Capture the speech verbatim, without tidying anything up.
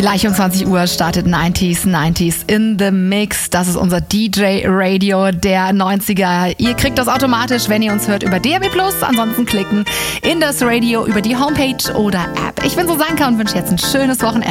Gleich um zwanzig Uhr startet neunziger neunzig in the Mix. Das ist unser D J-Radio der neunziger. Ihr kriegt das automatisch, wenn ihr uns hört, über D A B plus. Ansonsten klicken in das Radio über die Homepage oder App. Ich bin Susanka und wünsche jetzt ein schönes Wochenende.